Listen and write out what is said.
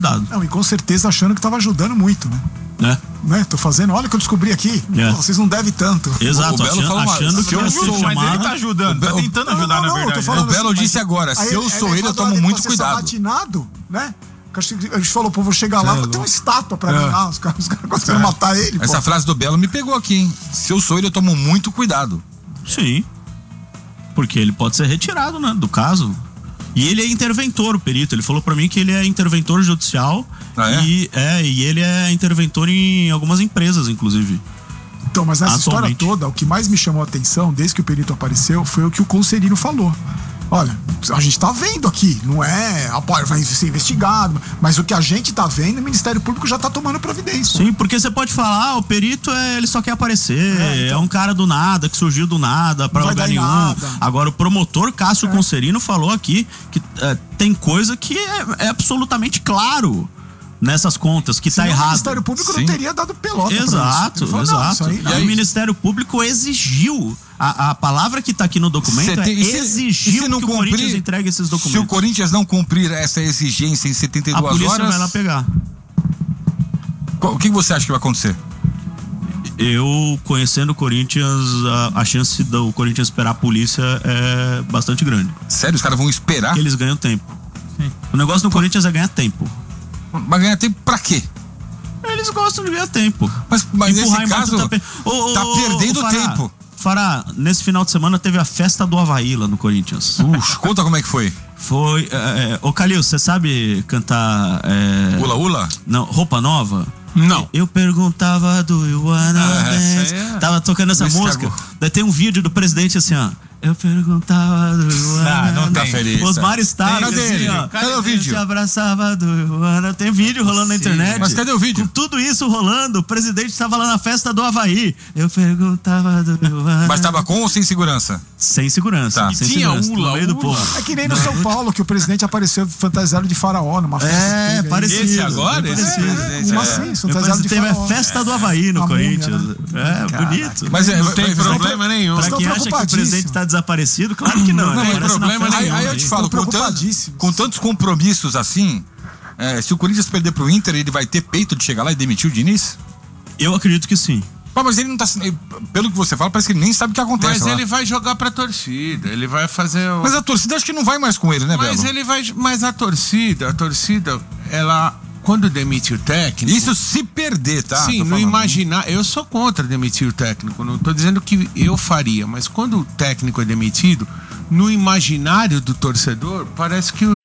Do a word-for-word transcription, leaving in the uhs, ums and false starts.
dado. Não, e com certeza achando que tava ajudando muito, né? Né? Né? Tô fazendo, olha o que eu descobri aqui. É. Vocês não devem tanto. Exato, O Belo achando, falou uma- achando que eu ia sou- ser mas chamado. Mas ele tá ajudando, tá tentando Não, ajudar, não, na não, eu tô verdade. falando O Belo assim, disse mas- agora, se aí eu sou ele, eu falou, tomo ah, muito você cuidado. sabatinado, né? A gente falou, pô, vou chegar lá, É, vou ter uma estátua pra é. mim lá. Os caras, os caras conseguiram matar ele. Essa pô. frase do Belo me pegou aqui, hein? Se eu sou ele, eu tomo muito cuidado. Sim. Porque ele pode ser retirado, né, do caso. E ele é interventor, o perito. Ele falou pra mim que ele é interventor judicial. Ah, é? E, é, e ele é interventor em algumas empresas, inclusive. Então, mas nessa história Atualmente. toda, o que mais me chamou a atenção, desde que o perito apareceu, foi o que o Conselheiro falou. Olha, a gente tá vendo aqui, não é, ah, pô, vai ser investigado, mas o que a gente tá vendo, o Ministério Público já tá tomando providência. Sim, porque você pode falar, ah, o perito é, ele só quer aparecer, É, então. é um cara do nada, que surgiu do nada, pra Não vai lugar dar em nenhum. nada. Agora, o promotor Cássio É. Conserino falou aqui que é, tem coisa que é, é absolutamente claro nessas contas, que tá Senão errado. O Ministério Público Sim. não teria dado pelota pra Exato, isso. Ele falou, não, exato. isso aí- E aí, o Ministério Público exigiu, a, a palavra que tá aqui no documento Cê tem- é e se- exigiu e se não que o cumprir, Corinthians entregue esses Se o documentos. Corinthians não cumprir essa exigência em setenta e A duas polícia horas, vai lá pegar. qual- o que você acha que vai acontecer? Eu, conhecendo o Corinthians, a, a chance do Corinthians esperar a polícia é bastante grande. Sério, os caras vão esperar? Eles ganham tempo. O negócio do Corinthians é ganhar tempo. Mas ganhar tempo pra quê? Eles gostam de ganhar tempo. Mas, mas nesse Empurrar embaixo caso, do tapete. Ô, ô, tá ô, perdendo ô, Fará, tempo. Fará, nesse final de semana teve a festa do Avaí lá no Corinthians. Ux, conta como é que foi. Foi. É, é, ô, Calil, você sabe cantar. É, Ula Ula? Não, Roupa Nova? Não. Eu perguntava do You Wanna Ah, Dance. essa aí é- Tava tocando essa Luiz música. Carlos. Daí tem um vídeo do presidente assim, ó. Eu perguntava do You Wanna Ah, não tá Dance. feliz. Osmar Stars, Cadê assim, ele? ó. Cadê o Eu vídeo? se abraçava do You Wanna. Tem vídeo rolando na internet. Mas cadê o vídeo? Com tudo isso rolando, o presidente estava lá na festa do Avaí. Eu perguntava do You Wanna. Mas tava com ou sem segurança? Sem segurança. Tá. Sem Tinha segurança, ula, no meio do ula. povo. É que nem no São Paulo, que o presidente apareceu fantasiado de faraó numa festa. que É, teve aí. parecido. Esse agora? bem Esse parecido. presidente, Uma é. assim, Depois fantasiado de teve a faraó. festa do Avaí no A múmia, Corinthians. né? É, bonito. Mas é, Não tem vai- vai- problema nenhum. Pra Estão quem acha que o preocupadíssimos. presidente tá desaparecido, claro que não. Não né? tem Aparece na problema festa Aí, do aí eu Avaí. te falo, Estão com, tan- preocupadíssimos. com tantos compromissos assim, é, se o Corinthians perder pro Inter, ele vai ter peito de chegar lá e demitir o Diniz? Eu acredito que sim. Pô, mas ele não tá. Pelo que você fala, parece que ele nem sabe o que acontece. Mas lá. ele vai jogar pra torcida, ele vai fazer o... Mas a torcida acho que não vai mais com ele, né, Mas Belo? ele vai... Mas a torcida, a torcida, ela... Quando demite o técnico... Isso se perder, tá? Sim, Tô não falando. imaginar. Eu sou contra demitir o técnico. Não estou dizendo que eu faria, mas quando o técnico é demitido, no imaginário do torcedor, parece que o